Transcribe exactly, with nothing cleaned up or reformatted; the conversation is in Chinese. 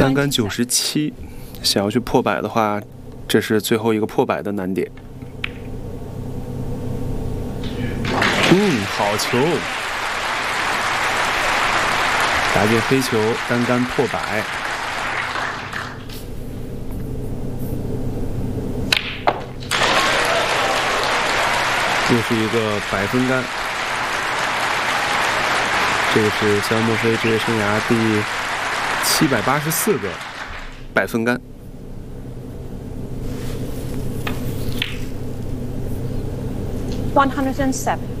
单杆九十七，想要去破百的话，这是最后一个破百的难点。嗯，好球！打进黑球，单杆破百。又是一个百分杆。这个是肖恩·墨菲职业生涯第七百八十四个百分杆。 one hundred seven.